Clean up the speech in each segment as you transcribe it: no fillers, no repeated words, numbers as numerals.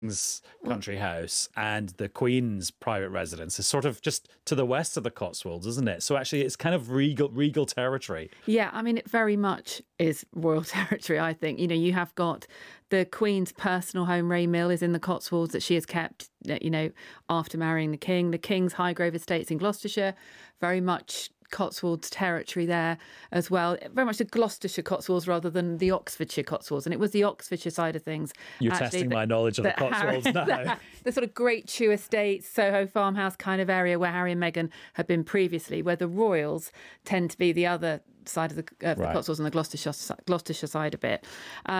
country house and the Queen's private residence is sort of just to the west of the Cotswolds, isn't it? So actually it's kind of regal territory. Yeah, I mean, it very much is royal territory, I think. You know, you have got the Queen's personal home, Ray Mill, is in the Cotswolds that she has kept, you know, after marrying the King. The King's Highgrove Estates in Gloucestershire, very much Cotswolds territory there as well. Very much the Gloucestershire Cotswolds rather than the Oxfordshire Cotswolds. And it was the Oxfordshire side of things. You're testing my knowledge of the Cotswolds now. The sort of Great Chew Estates, Soho Farmhouse kind of area where Harry and Meghan had been previously, where the royals tend to be the other side of the Cotswolds on the Gloucestershire side of it.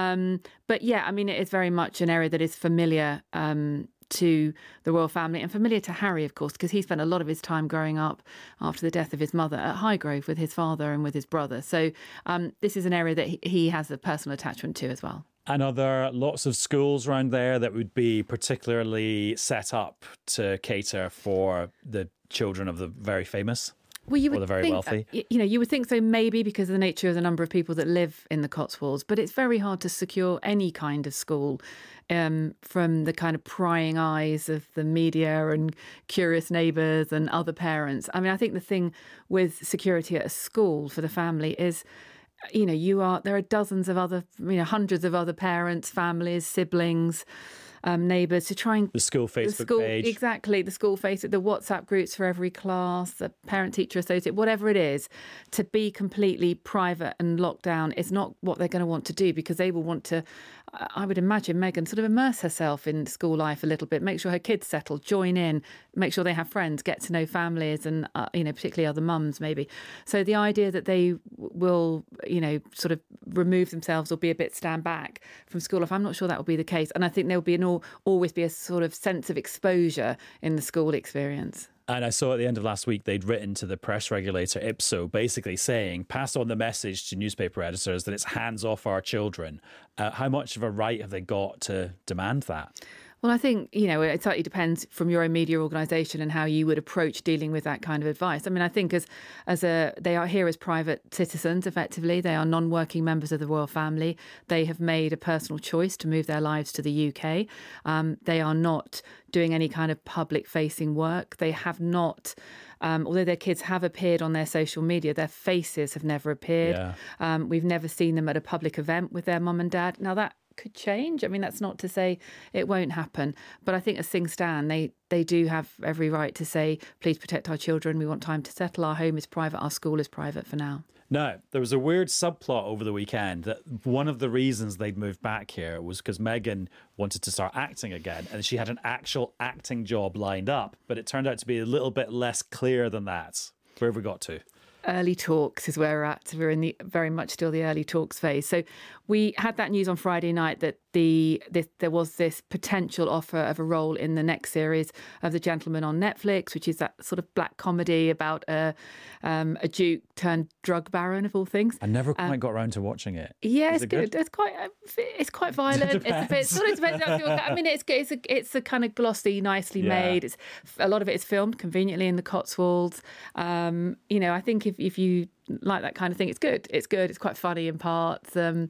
But yeah, I mean, it is very much an area that is familiar to the royal family and familiar to Harry, of course, because he spent a lot of his time growing up after the death of his mother at Highgrove with his father and with his brother. So this is an area that he has a personal attachment to as well. And are there lots of schools around there that would be particularly set up to cater for the children of the very famous? Well, you would or the very wealthy? You know, you would think so, maybe because of the nature of the number of people that live in the Cotswolds, but it's very hard to secure any kind of school from the kind of prying eyes of the media and curious neighbours and other parents. I mean, I think the thing with security at a school for the family is, you know, there are dozens of other, you know, hundreds of other parents, families, siblings, neighbours to try and... The school Facebook page. Exactly, the school Facebook, the WhatsApp groups for every class, the parent-teacher associate, whatever it is, to be completely private and locked down is not what they're going to want to do, because they will want to, I would imagine, Meghan sort of immerse herself in school life a little bit, make sure her kids settle, join in, make sure they have friends, get to know families and, you know, particularly other mums maybe. So the idea that they will, you know, sort of remove themselves or be a bit stand back from school life, I'm not sure that will be the case. And I think there will be always be a sort of sense of exposure in the school experience. And I saw at the end of last week, they'd written to the press regulator IPSO, basically saying, pass on the message to newspaper editors that it's hands off our children. How much of a right have they got to demand that? Well, I think, you know, it certainly depends from your own media organisation and how you would approach dealing with that kind of advice. I mean, I think they are here as private citizens, effectively. They are non-working members of the royal family. They have made a personal choice to move their lives to the UK. They are not doing any kind of public-facing work. They have not... although their kids have appeared on their social media, their faces have never appeared. Yeah. We've never seen them at a public event with their mum and dad. Now, that could change. I mean, that's not to say it won't happen. But I think as things stand, they do have every right to say, please protect our children. We want time to settle. Our home is private. Our school is private for now. Now, there was a weird subplot over the weekend that one of the reasons they'd moved back here was because Meghan wanted to start acting again, and she had an actual acting job lined up. But it turned out to be a little bit less clear than that. Where have we got to? Early talks is where we're at. We're in the very much still the early talks phase. So we had that news on Friday night that there was this potential offer of a role in the next series of The Gentleman on Netflix, which is that sort of black comedy about a duke turned drug baron of all things. I never quite got around to watching it. Yeah, it's good. It's quite violent. It's a bit sort of depends. I mean, it's a kind of glossy, nicely made. It's a lot of it is filmed conveniently in the Cotswolds. You know, I think if you like that kind of thing, it's good. It's quite funny in parts. So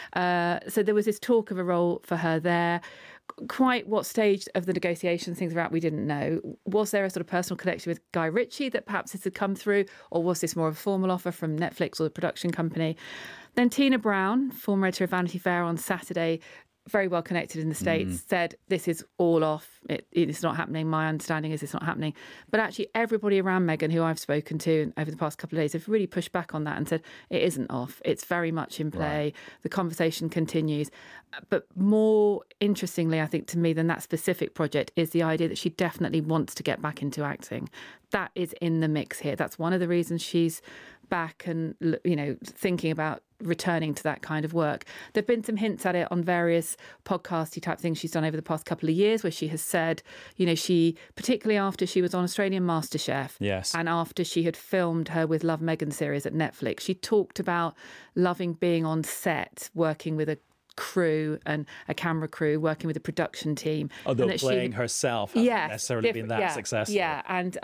there was this talk of a role for her there. Quite what stage of the negotiations things were at, we didn't know. Was there a sort of personal connection with Guy Ritchie that perhaps this had come through, or was this more of a formal offer from Netflix or the production company? Then Tina Brown, former editor of Vanity Fair, on Saturday, very well connected in the States, said this is all off. It's not happening. My understanding is it's not happening. But actually everybody around Meghan who I've spoken to over the past couple of days have really pushed back on that and said it isn't off. It's very much in play. Right. The conversation continues. But more interestingly, I think, to me than that specific project is the idea that she definitely wants to get back into acting. That is in the mix here. That's one of the reasons she's back and, you know, thinking about returning to that kind of work. There've been some hints at it on various podcasty type things she's done over the past couple of years, where she has said, you know, she, particularly after she was on Australian MasterChef, yes, and after she had filmed her With Love Meghan series at Netflix, she talked about loving being on set, working with a crew and a camera crew, working with a production team. Although playing herself hasn't necessarily been that successful. Yeah, and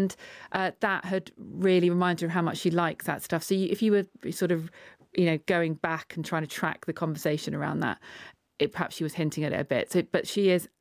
that had really reminded her of how much she liked that stuff. So if you were sort of, you know, going back and trying to track the conversation around that, perhaps she was hinting at it a bit. So, but she is